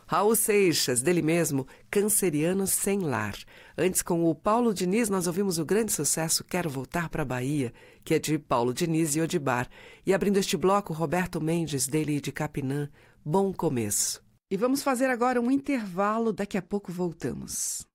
Raul Seixas, dele mesmo, Canceriano Sem Lar. Antes, com o Paulo Diniz, nós ouvimos o grande sucesso Quero Voltar pra Bahia, que é de Paulo Diniz e Odibar. E abrindo este bloco, Roberto Mendes, dele de Capinã, Bom Começo. E vamos fazer agora um intervalo, daqui a pouco voltamos.